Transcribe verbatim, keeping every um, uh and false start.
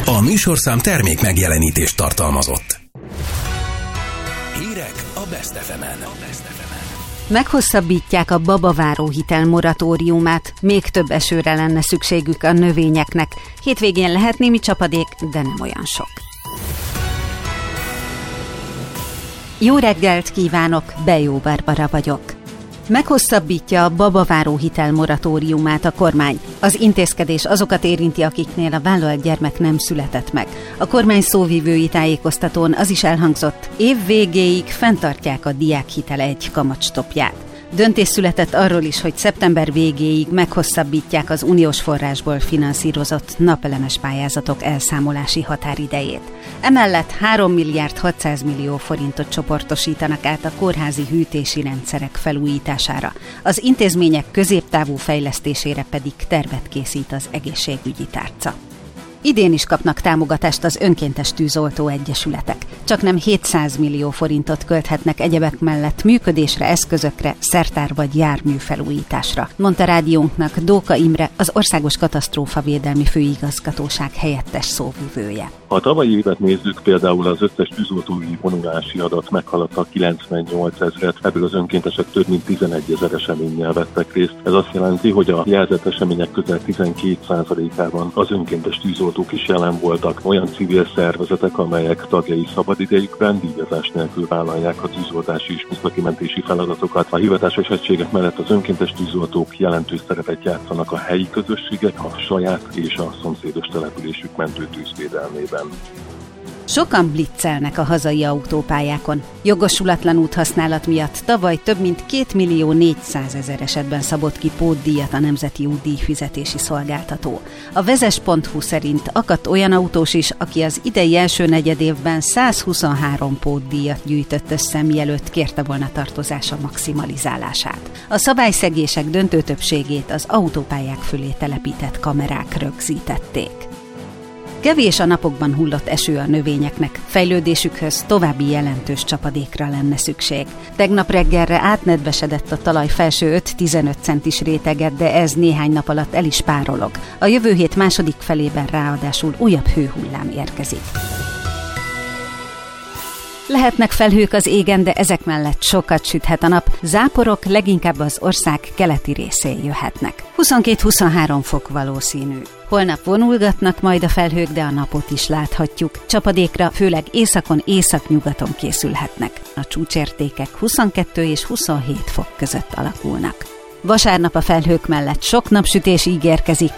A műsorszám termék megjelenítést tartalmazott. Hírek a Best ef emen. Meghosszabbítják a babaváró hitel moratóriumát, még több esőre lenne szükségük a növényeknek. Hétvégén lehet némi csapadék, de nem olyan sok. Jó reggelt kívánok, Bejó Barbara vagyok. Meghosszabbítja a babaváró hitel moratóriumát a kormány. Az intézkedés azokat érinti, akiknél a vállalt gyermek nem született meg. A kormány szóvivői tájékoztatón az is elhangzott, év végéig fenntartják a diákhitel egy kamatstoppját. Döntés született arról is, hogy szeptember végéig meghosszabbítják az uniós forrásból finanszírozott napelemes pályázatok elszámolási határidejét. Emellett három milliárd hatszáz millió forintot csoportosítanak át a kórházi hűtési rendszerek felújítására. Az intézmények középtávú fejlesztésére pedig tervet készít az egészségügyi tárca. Idén is kapnak támogatást az önkéntes tűzoltó egyesületek. Csaknem hétszáz millió forintot költhetnek egyebek mellett működésre, eszközökre, szertár vagy jármű felújításra, mondta rádiónknak Dóka Imre, az Országos Katasztrófavédelmi Főigazgatóság helyettes szóvivője. Ha a tavalyi évet nézzük, például az összes tűzoltói vonulási adat meghaladta kilencvennyolc ezret, ebből az önkéntesek több mint tizenegy ezer eseménnyel vettek részt. Ez azt jelenti, hogy a jelzett események közel tizenkét százalékában az önkéntes tűzoltók is jelen voltak, olyan civil szervezetek, amelyek tagjai szabadidejükben díjazás nélkül vállalják a tűzoltási és műszaki feladatokat. A hivatásos egységek mellett az önkéntes tűzoltók jelentős szerepet játszanak a helyi közösségek, a saját és a szomszédos településük mentőtűzvédelmében. Sokan blitzelnek a hazai autópályákon. Jogosulatlan úthasználat miatt tavaly több mint két millió négyszázezer esetben szabott ki pótdíjat a Nemzeti Útdíjfizetési Szolgáltató. A vezes pont hu szerint akadt olyan autós is, aki az idei első negyedévben száz huszonhárom pótdíjat gyűjtött össze, mielőtt kérte volna tartozása maximalizálását. A szabályszegések döntő többségét az autópályák fölé telepített kamerák rögzítették. Kevés a napokban hullott eső a növényeknek, fejlődésükhöz további jelentős csapadékra lenne szükség. Tegnap reggelre átnedvesedett a talaj felső öt-tizenöt centis réteget, de ez néhány nap alatt el is párolog. A jövő hét második felében ráadásul újabb hőhullám érkezik. Lehetnek felhők az égen, de ezek mellett sokat süthet a nap. Záporok leginkább az ország keleti részén jöhetnek. huszonkét-huszonhárom fok valószínű. Holnap vonulgatnak majd a felhők, de a napot is láthatjuk. Csapadékra főleg északon, északnyugaton készülhetnek. A csúcsértékek huszonkettő és huszonhét fok között alakulnak. Vasárnap a felhők mellett sok napsütés ígérkezik,